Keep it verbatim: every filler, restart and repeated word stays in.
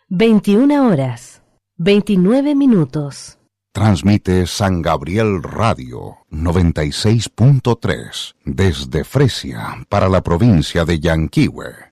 veintiuna horas, veintinueve minutos. Transmite San Gabriel Radio noventa y seis punto tres desde Fresia para la provincia de Yanquihue.